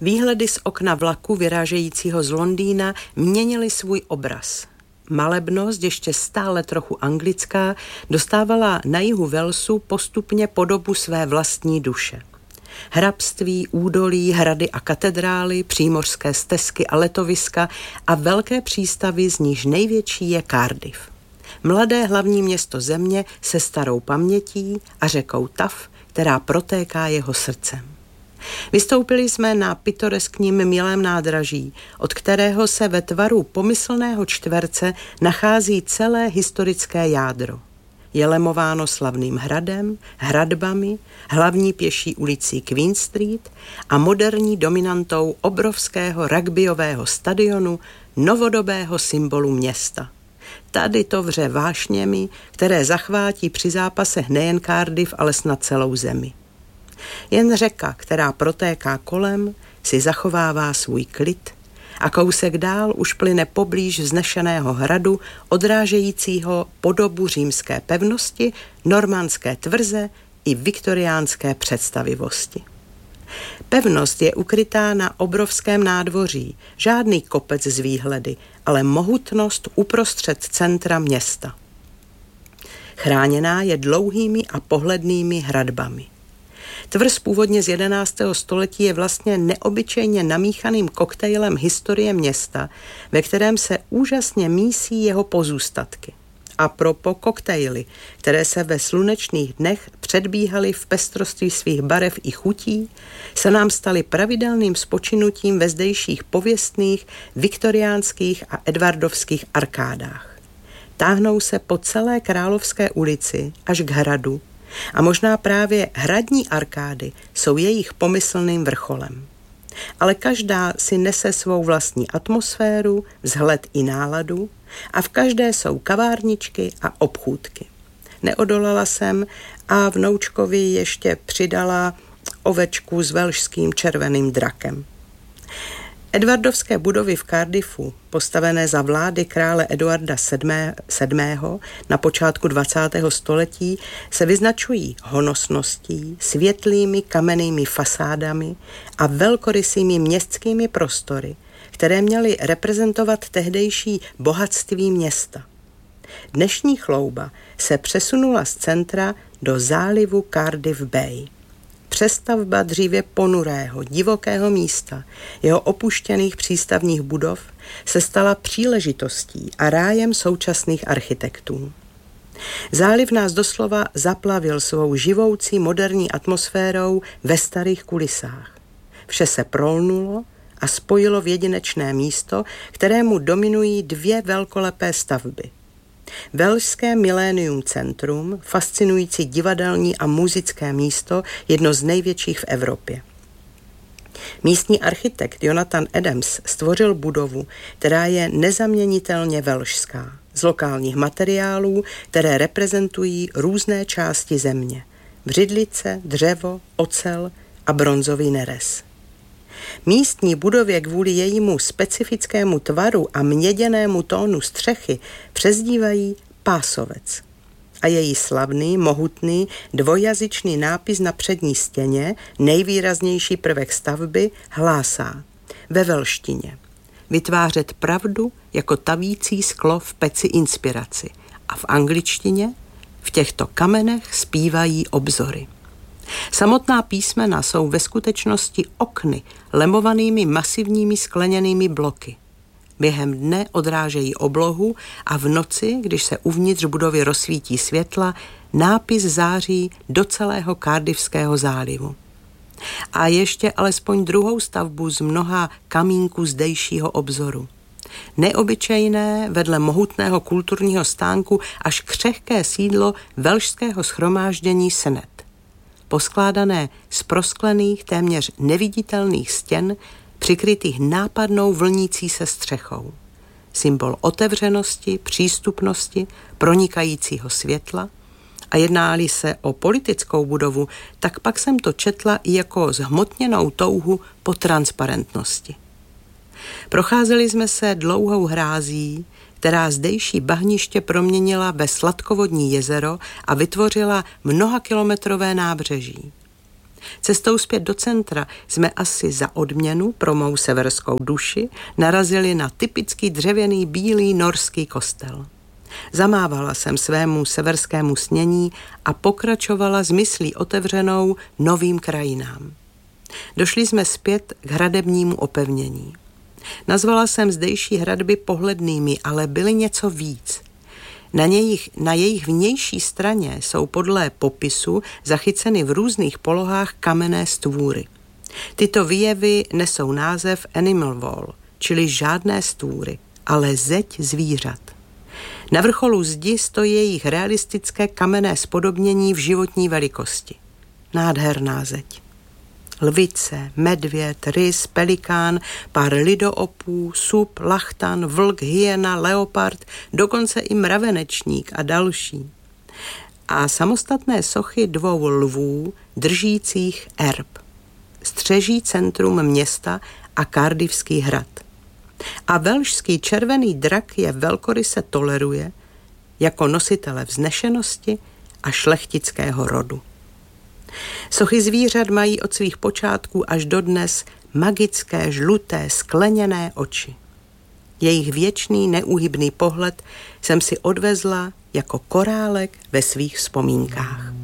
Výhledy z okna vlaku vyrážejícího z Londýna měnily svůj obraz. Malebnost, ještě stále trochu anglická, dostávala na jihu Walesu postupně podobu své vlastní duše. Hrabství, údolí, hrady a katedrály, přímořské stezky a letoviska a velké přístavy, z nichž největší je Cardiff. Mladé hlavní město země se starou pamětí a řekou Taff, která protéká jeho srdcem. Vystoupili jsme na pitoreskním milém nádraží, od kterého se ve tvaru pomyslného čtverce nachází celé historické jádro. Je lemováno slavným hradem, hradbami, hlavní pěší ulicí Queen Street a moderní dominantou obrovského rugbyového stadionu, novodobého symbolu města. Tady to vře vášněmi, které zachvátí při zápasech nejen Cardiff, ale snad celou zemi. Jen řeka, která protéká kolem, si zachovává svůj klid a kousek dál už plyne poblíž vznešeného hradu, odrážejícího podobu římské pevnosti, normandské tvrze i viktoriánské představivosti. Pevnost je ukrytá na obrovském nádvoří, žádný kopec z výhledy, ale mohutnost uprostřed centra města. Chráněná je dlouhými a pohlednými hradbami. Tvrz původně z 11. století je vlastně neobyčejně namíchaným koktejlem historie města, ve kterém se úžasně mísí jeho pozůstatky. A propo koktejly, které se ve slunečných dnech předbíhaly v pestrosti svých barev i chutí, se nám staly pravidelným spočinutím ve zdejších pověstných, viktoriánských a edvardovských arkádách. Táhnou se po celé Královské ulici až k hradu, a možná právě hradní arkády jsou jejich pomyslným vrcholem. Ale každá si nese svou vlastní atmosféru, vzhled i náladu a v každé jsou kavárničky a obchůdky. Neodolala jsem a vnoučkovi ještě přidala ovečku s velšským červeným drakem. Edwardovské budovy v Cardiffu, postavené za vlády krále Eduarda VII. Na počátku 20. století, se vyznačují honosností, světlými kamennými fasádami a velkorysými městskými prostory, které měly reprezentovat tehdejší bohatství města. Dnešní chlouba se přesunula z centra do zálivu Cardiff Bay. Přestavba dříve ponurého, divokého místa, jeho opuštěných přístavních budov, se stala příležitostí a rájem současných architektů. Záliv nás doslova zaplavil svou živoucí moderní atmosférou ve starých kulisách. Vše se prolnulo a spojilo v jedinečné místo, kterému dominují dvě velkolepé stavby. Velšské Millennium Centrum, fascinující divadelní a muzické místo, jedno z největších v Evropě. Místní architekt Jonathan Adams stvořil budovu, která je nezaměnitelně velšská, z lokálních materiálů, které reprezentují různé části země. Břidlice, dřevo, ocel a bronzový nerez. Místní budově kvůli jejímu specifickému tvaru a měděnému tónu střechy přezdívají Pásovec. A její slavný, mohutný, dvojjazyčný nápis na přední stěně, nejvýraznější prvek stavby, hlásá ve velštině: vytvářet pravdu jako tavící sklo v peci inspiraci. A v angličtině: v těchto kamenech zpívají obzory. Samotná písmena jsou ve skutečnosti okny, lemovanými masivními skleněnými bloky. Během dne odrážejí oblohu a v noci, když se uvnitř budovy rozsvítí světla, nápis září do celého Cardiffského zálivu. A ještě alespoň druhou stavbu z mnoha kamínků zdejšího obzoru. Neobyčejné, vedle mohutného kulturního stánku až křehké sídlo velšského shromáždění Senet. Poskládané z prosklených, téměř neviditelných stěn, přikrytých nápadnou vlnící se střechou. Symbol otevřenosti, přístupnosti, pronikajícího světla. A jedná-li se o politickou budovu, tak pak jsem to četla i jako zhmotněnou touhu po transparentnosti. Procházeli jsme se dlouhou hrází, která zdejší bahniště proměnila ve sladkovodní jezero a vytvořila mnohakilometrové nábřeží. Cestou zpět do centra jsme asi za odměnu pro mou severskou duši narazili na typický dřevěný bílý norský kostel. Zamávala jsem svému severskému snění a pokračovala s myslí otevřenou novým krajinám. Došli jsme zpět k hradebnímu opevnění. Nazvala jsem zdejší hradby pohlednými, ale byly něco víc. Na jejich vnější straně jsou podle popisu zachyceny v různých polohách kamenné stvůry. Tyto výjevy nesou název Animal Wall, čili žádné stvůry, ale zeď zvířat. Na vrcholu zdi stojí jejich realistické kamenné spodobnění v životní velikosti. Nádherná zeď. Lvice, medvěd, rys, pelikán, pár lidoopů, sup, lachtan, vlk, hyena, leopard, dokonce i mravenečník a další. A samostatné sochy 2 lvů držících erb. Střeží centrum města a Cardiffský hrad. A velšský červený drak je velkoryse toleruje jako nositele vznešenosti a šlechtického rodu. Sochy zvířat mají od svých počátků až dodnes magické, žluté, skleněné oči. Jejich věčný, neúhybný pohled jsem si odvezla jako korálek ve svých vzpomínkách.